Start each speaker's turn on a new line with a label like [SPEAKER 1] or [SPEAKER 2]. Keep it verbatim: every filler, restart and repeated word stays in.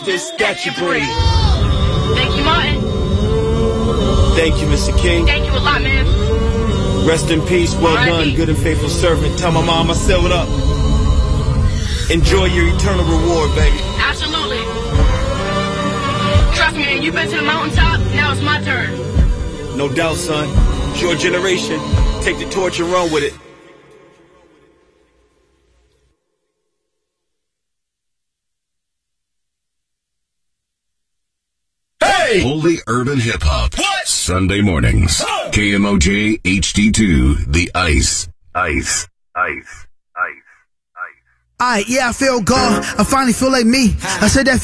[SPEAKER 1] justice that you bring.
[SPEAKER 2] Thank you, Martin.
[SPEAKER 1] Thank you, Mister King.
[SPEAKER 2] Thank you a lot, man.
[SPEAKER 1] Rest in peace. Well
[SPEAKER 2] R I P
[SPEAKER 1] done, good and faithful servant. Tell my mom I sewed up. Enjoy your eternal reward, baby.
[SPEAKER 2] Absolutely. Trust me, man, you've been to the mountaintop, now it's my turn.
[SPEAKER 1] No doubt, son. It's your generation. Take the torch and run with it.
[SPEAKER 3] Hey! Only urban hip hop. What? Sunday mornings. Oh. K M O J H D two, The Ice. Ice. Ice. Ice. Ice.
[SPEAKER 4] Alright, yeah, I feel God. I finally feel like me. I said that.